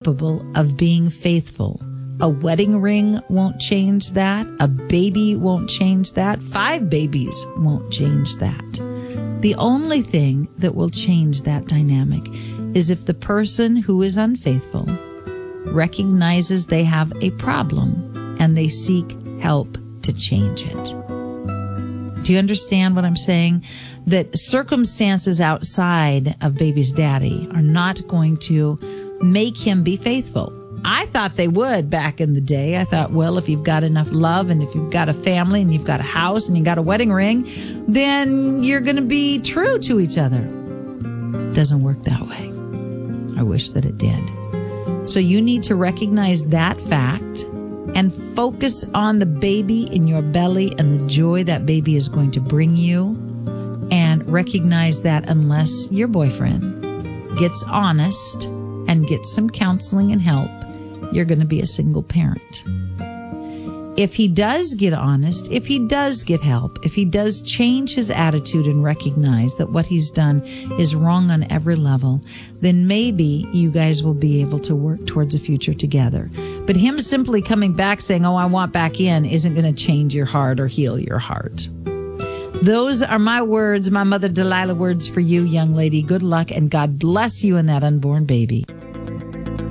capable of being faithful. A wedding ring won't change that. A baby won't change that. 5 babies won't change that. The only thing that will change that dynamic is if the person who is unfaithful recognizes they have a problem and they seek help to change it. Do you understand what I'm saying? That circumstances outside of baby's daddy are not going to make him be faithful. I thought they would back in the day. I thought, well, if you've got enough love and if you've got a family and you've got a house and you've got a wedding ring, then you're going to be true to each other. It doesn't work that way. I wish that it did. So you need to recognize that fact and focus on the baby in your belly and the joy that baby is going to bring you. And recognize that unless your boyfriend gets honest and gets some counseling and help, you're going to be a single parent. If he does get honest, if he does get help, if he does change his attitude and recognize that what he's done is wrong on every level, then maybe you guys will be able to work towards a future together. But him simply coming back saying, oh, I want back in, isn't going to change your heart or heal your heart. Those are my words, my Mother Delilah words for you, young lady. Good luck and God bless you and that unborn baby.